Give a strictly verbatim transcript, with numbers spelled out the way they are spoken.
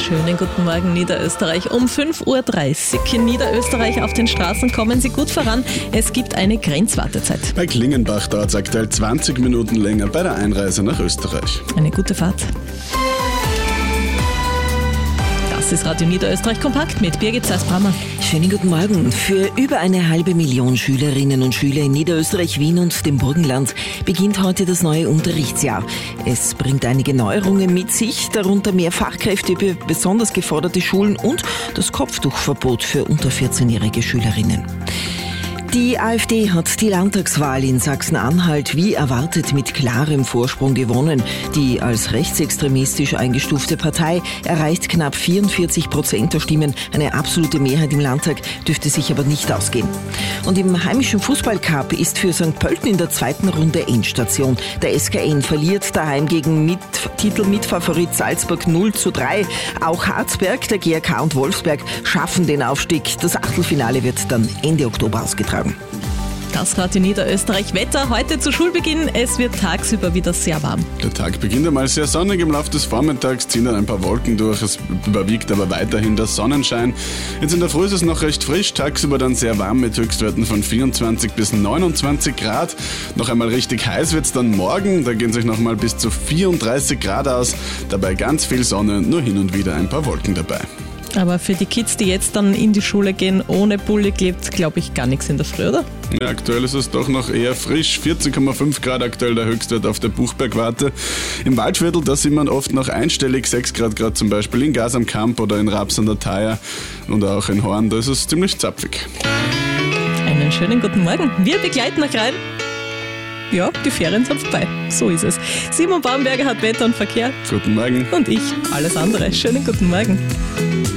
Schönen guten Morgen, Niederösterreich. Um fünf Uhr dreißig in Niederösterreich auf den Straßen kommen Sie gut voran. Es gibt eine Grenzwartezeit. Bei Klingenbach dauert es aktuell zwanzig Minuten länger bei der Einreise nach Österreich. Eine gute Fahrt. Das ist Radio Niederösterreich kompakt mit Birgit Sass-Brammer. Schönen guten Morgen. Für über eine halbe Million Schülerinnen und Schüler in Niederösterreich, Wien und dem Burgenland beginnt heute das neue Unterrichtsjahr. Es bringt einige Neuerungen mit sich, darunter mehr Fachkräfte für besonders geforderte Schulen und das Kopftuchverbot für unter vierzehnjährige Schülerinnen. Die AfD hat die Landtagswahl in Sachsen-Anhalt wie erwartet mit klarem Vorsprung gewonnen. Die als rechtsextremistisch eingestufte Partei erreicht knapp vierundvierzig Prozent der Stimmen. Eine absolute Mehrheit im Landtag dürfte sich aber nicht ausgehen. Und im heimischen Fußballcup ist für Sankt Pölten in der zweiten Runde Endstation. Der S K N verliert daheim gegen mit Titelmitfavorit Salzburg null zu drei. Auch Harzberg, der G R K und Wolfsberg schaffen den Aufstieg. Das Achtelfinale wird dann Ende Oktober ausgetragen. Das Radio Niederösterreich Wetter. Heute zu Schulbeginn. Es wird tagsüber wieder sehr warm. Der Tag beginnt einmal sehr sonnig. Im Laufe des Vormittags ziehen dann ein paar Wolken durch. Es überwiegt aber weiterhin der Sonnenschein. Jetzt in der Früh ist es noch recht frisch. Tagsüber dann sehr warm mit Höchstwerten von vierundzwanzig bis neunundzwanzig Grad. Noch einmal richtig heiß wird es dann morgen. Da gehen sich noch mal bis zu vierunddreißig Grad aus. Dabei ganz viel Sonne, nur hin und wieder ein paar Wolken dabei. Aber für die Kids, die jetzt dann in die Schule gehen, ohne Pulli, klebt, glaube ich, gar nichts in der Früh, oder? Ja, aktuell ist es doch noch eher frisch. vierzehn Komma fünf Grad aktuell der Höchstwert auf der Buchbergwarte. Im Waldviertel, da sieht man oft noch einstellig. sechs Grad gerade zum Beispiel in Gas am Kamp oder in Raps an der Thaya und auch in Horn. Da ist es ziemlich zapfig. Einen schönen guten Morgen. Wir begleiten euch rein. Ja, die Ferien sind vorbei. So ist es. Simon Baumberger hat Wetter und Verkehr. Guten Morgen. Und ich, alles andere. Schönen guten Morgen.